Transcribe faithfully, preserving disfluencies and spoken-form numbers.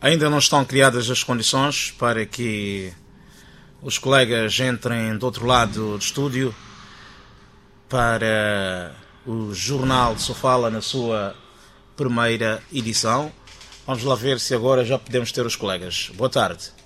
Ainda não estão criadas as condições para que os colegas entrem do outro lado do estúdio para o Jornal Sofala na sua primeira edição. Vamos lá ver se agora já podemos ter os colegas. Boa tarde.